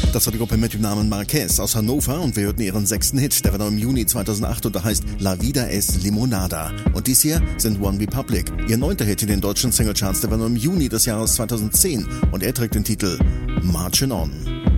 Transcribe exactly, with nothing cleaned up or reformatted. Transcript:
Das war die Gruppe mit dem Namen Marquez aus Hannover und wir hörten ihren sechsten Hit, der war noch im Juni zweitausendacht und der heißt La Vida es Limonada. Und dies hier sind One Republic. Ihr neunter Hit in den deutschen Singlecharts, der war noch im Juni des Jahres zweitausendzehn und er trägt den Titel Marchin' On.